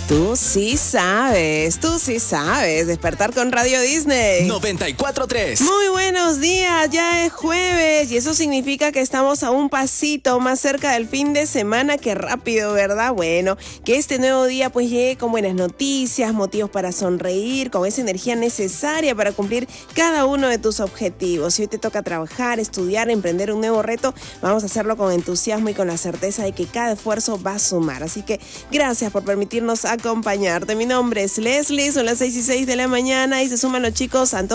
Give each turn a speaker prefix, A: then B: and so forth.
A: Tú sí sabes. Despertar con Radio Disney
B: 94.3.
A: Muy buenos días, ya es jueves y eso significa que estamos a un pasito más cerca del fin de semana. Qué rápido, ¿verdad? Bueno, que este nuevo día pues llegue con buenas noticias, motivos para sonreír, con esa energía necesaria para cumplir cada uno de tus objetivos. Si hoy te toca trabajar, estudiar, emprender un nuevo reto, vamos a hacerlo con entusiasmo y con la certeza de que cada esfuerzo va a sumar. Así que gracias por permitirnos acompañarte. Mi nombre es Leslie, son las 6:06 de la mañana y se suman los chicos Antonio